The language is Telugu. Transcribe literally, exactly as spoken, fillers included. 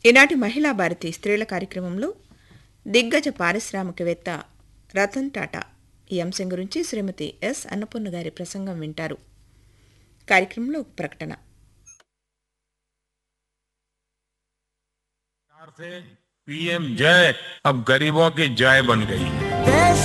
ఈనాటి మహిళా భారతి స్త్రీల కార్యక్రమంలో దిగ్గజ పారిశ్రామికవేత్త రతన్ టాటా ఈ అంశం గురించి శ్రీమతి ఎస్ అన్నపూర్ణ గారి ప్రసంగం వింటారు. కార్యక్రమంలో ఒక ప్రకటన. पीएम जय अब गरीबों की जय बन गई है.